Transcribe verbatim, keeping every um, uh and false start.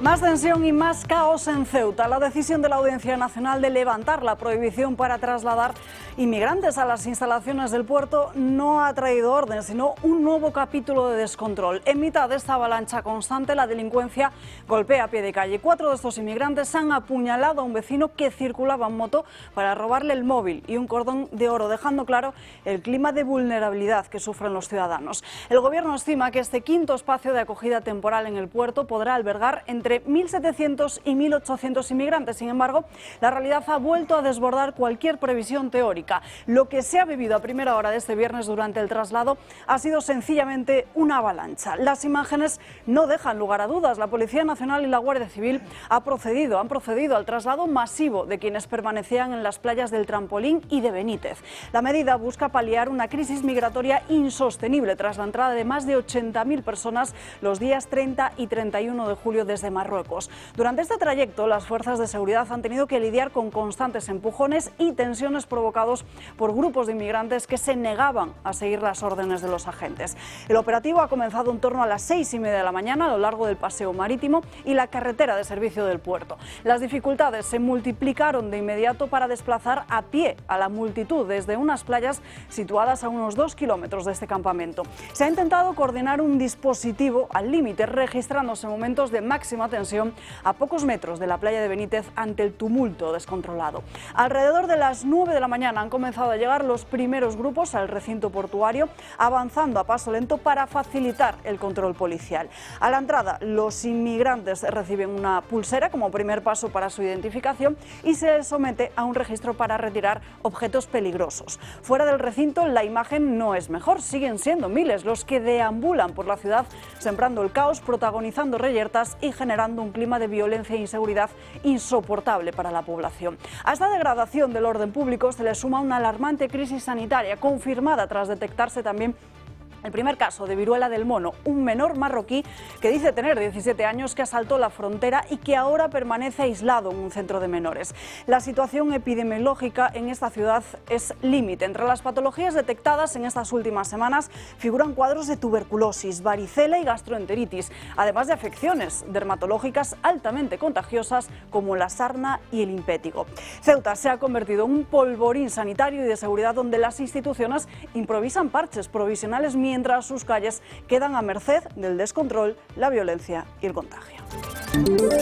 Más tensión y más caos en Ceuta. La decisión de la Audiencia Nacional de levantar la prohibición para trasladar inmigrantes a las instalaciones del puerto no ha traído orden, sino un nuevo capítulo de descontrol. En mitad de esta avalancha constante, la delincuencia golpea a pie de calle. Cuatro de estos inmigrantes han apuñalado a un vecino que circulaba en moto para robarle el móvil y un cordón de oro, dejando claro el clima de vulnerabilidad que sufren los ciudadanos. El gobierno estima que este quinto espacio de acogida temporal en el puerto podrá albergar entre mil setecientos y mil ochocientos inmigrantes. Sin embargo, la realidad ha vuelto a desbordar cualquier previsión teórica. Lo que se ha vivido a primera hora de este viernes durante el traslado ha sido sencillamente una avalancha. Las imágenes no dejan lugar a dudas. La Policía Nacional y la Guardia Civil ha procedido, han procedido al traslado masivo de quienes permanecían en las playas del Trampolín y de Benítez. La medida busca paliar una crisis migratoria insostenible tras la entrada de más de ochenta mil personas los días treinta y treinta y uno de julio desde Marruecos. Durante este trayecto, las fuerzas de seguridad han tenido que lidiar con constantes empujones y tensiones provocados por grupos de inmigrantes que se negaban a seguir las órdenes de los agentes. El operativo ha comenzado en torno a las seis y media de la mañana a lo largo del paseo marítimo y la carretera de servicio del puerto. Las dificultades se multiplicaron de inmediato para desplazar a pie a la multitud desde unas playas situadas a unos dos kilómetros de este campamento. Se ha intentado coordinar un dispositivo al límite, registrándose momentos de máxima tensión a pocos metros de la playa de Benítez ante el tumulto descontrolado. Alrededor de las nueve de la mañana han comenzado a llegar los primeros grupos al recinto portuario, avanzando a paso lento para facilitar el control policial. A la entrada, los inmigrantes reciben una pulsera como primer paso para su identificación y se les somete a un registro para retirar objetos peligrosos. Fuera del recinto, la imagen no es mejor. Siguen siendo miles los que deambulan por la ciudad, sembrando el caos, protagonizando reyertas y generando un clima de violencia e inseguridad insoportable para la población. A esta degradación del orden público se le suma una alarmante crisis sanitaria confirmada tras detectarse también el primer caso de viruela del mono, un menor marroquí que dice tener diecisiete años, que asaltó la frontera y que ahora permanece aislado en un centro de menores. La situación epidemiológica en esta ciudad es límite. Entre las patologías detectadas en estas últimas semanas figuran cuadros de tuberculosis, varicela y gastroenteritis, además de afecciones dermatológicas altamente contagiosas como la sarna y el impétigo. Ceuta se ha convertido en un polvorín sanitario y de seguridad donde las instituciones improvisan parches provisionales mientras sus calles quedan a merced del descontrol, la violencia y el contagio.